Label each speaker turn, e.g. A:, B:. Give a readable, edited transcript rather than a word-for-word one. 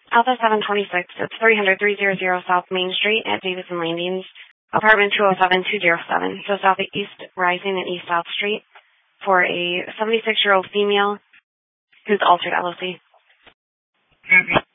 A: Alpha 726, it's 300-300 South Main Street at Davidson Landings, apartment 207-207, so Southeast Rising and East South Street, for a 76-year-old female who's altered LOC.
B: Copy.